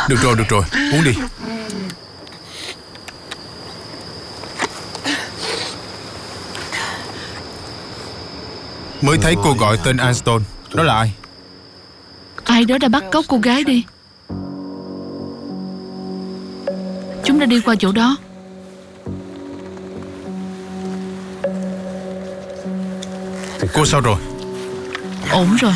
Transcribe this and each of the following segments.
Được rồi, uống đi. Mới thấy cô gọi tên Anston. Đó là ai? Ai đó đã bắt cóc cô gái đi. Chúng đã đi qua chỗ đó. Cô sao rồi? Ổn rồi.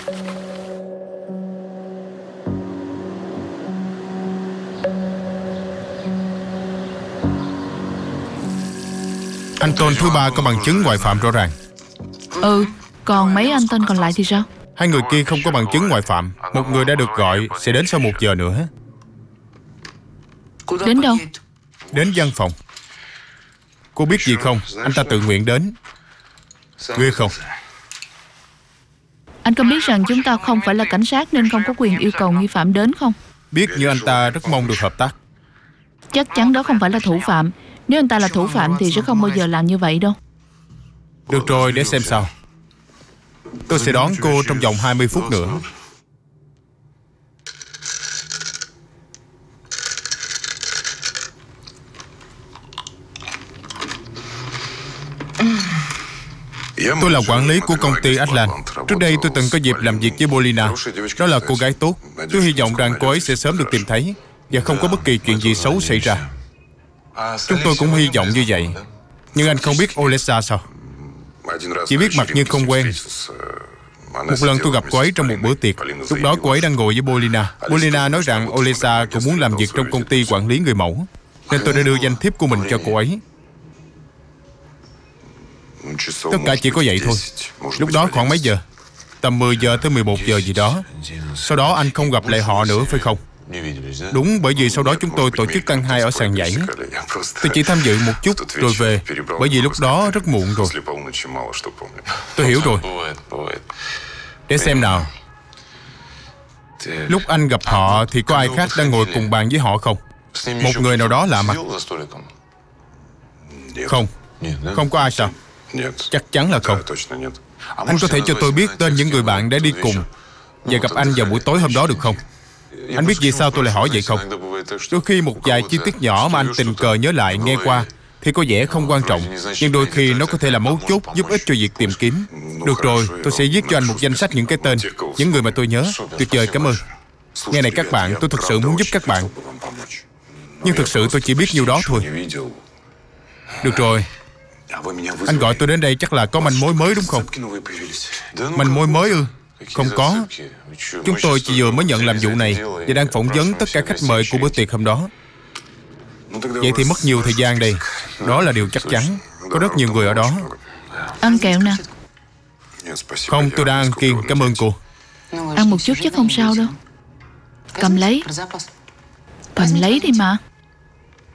Anton thứ ba có bằng chứng ngoại phạm rõ ràng. Còn mấy anh tên còn lại thì sao? Hai người kia không có bằng chứng ngoại phạm. Một người đã được gọi sẽ đến sau 1 giờ nữa. Đến đâu? Đến văn phòng. Cô biết gì không? Anh ta tự nguyện đến. Ghê không? Anh có biết rằng chúng ta không phải là cảnh sát nên không có quyền yêu cầu nghi phạm đến không? Biết, nhưng anh ta rất mong được hợp tác. Chắc chắn đó không phải là thủ phạm. Nếu anh ta là thủ phạm thì sẽ không bao giờ làm như vậy đâu. Được rồi, để xem sao. Tôi sẽ đón cô trong vòng 20 phút nữa. Tôi là quản lý của công ty Atlan. Trước đây tôi từng có dịp làm việc với Polina. Đó là cô gái tốt. Tôi hy vọng rằng cô ấy sẽ sớm được tìm thấy và không có bất kỳ chuyện gì xấu xảy ra. Chúng tôi cũng hy vọng như vậy. Nhưng anh không biết Olesa sao? Chỉ biết mặt như không quen. Một lần tôi gặp cô ấy trong một bữa tiệc. Lúc đó cô ấy đang ngồi với Polina. Polina nói rằng Olesa cũng muốn làm việc trong công ty quản lý người mẫu, nên tôi đã đưa danh thiếp của mình cho cô ấy. Tất cả chỉ có vậy thôi. Lúc đó khoảng mấy giờ? Tầm 10 giờ tới 11 giờ gì đó. Sau đó anh không gặp lại họ nữa phải không? Đúng, bởi vì sau đó chúng tôi tổ chức tăng hai ở sàn nhảy. Tôi chỉ tham dự một chút rồi về, bởi vì lúc đó rất muộn rồi. Tôi hiểu rồi. Để xem nào. Lúc anh gặp họ thì có ai khác đang ngồi cùng bàn với họ không? Một người nào đó lạ mặt. Không, không có ai sao? Chắc chắn là không. Anh có thể cho tôi biết tên những người bạn đã đi cùng và gặp anh vào buổi tối hôm đó được không? Anh biết vì sao tôi lại hỏi vậy không? Đôi khi một vài chi tiết nhỏ mà anh tình cờ nhớ lại nghe qua thì có vẻ không quan trọng, nhưng đôi khi nó có thể là mấu chốt giúp ích cho việc tìm kiếm. Được rồi, tôi sẽ viết cho anh một danh sách những cái tên, những người mà tôi nhớ. Tuyệt vời, cảm ơn. Nghe này các bạn, tôi thực sự muốn giúp các bạn, nhưng thực sự tôi chỉ biết nhiêu đó thôi. Được rồi. Anh gọi tôi đến đây chắc là có manh mối mới đúng không? Manh mối mới ư? Không có. Chúng tôi chỉ vừa mới nhận làm vụ này và đang phỏng vấn tất cả khách mời của bữa tiệc hôm đó. Vậy thì mất nhiều thời gian đây. Đó là điều chắc chắn. Có rất nhiều người ở đó. Ăn kẹo nè. Không, tôi đang ăn kiêng, cảm ơn cô. Ăn một chút chắc không sao đâu. Cầm lấy. Cầm lấy đi mà.